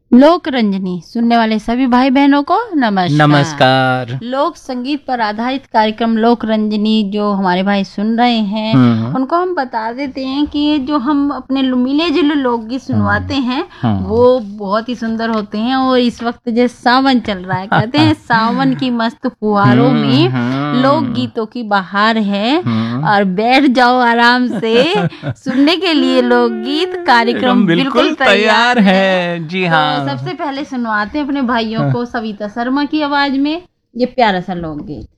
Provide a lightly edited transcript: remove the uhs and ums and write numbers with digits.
लोक रंजनी सुनने वाले सभी भाई बहनों को नमस्कार। नमस्कार। लोक संगीत पर आधारित कार्यक्रम लोक रंजनी जो हमारे भाई सुन रहे हैं उनको हम बता देते हैं कि जो हम अपने मिले जुले लोकगीत सुनवाते हैं वो बहुत ही सुंदर होते हैं। और इस वक्त जैसे सावन चल रहा है, कहते हैं सावन की मस्त फुहारों में लोकगीतों की बहार है। और बैठ जाओ आराम से सुनने के लिए लोकगीत कार्यक्रम बिल्कुल तैयार है। जी हाँ। तो सबसे पहले सुनवाते हैं अपने भाइयों को सविता शर्मा की आवाज में ये प्यारा सा लोकगीत।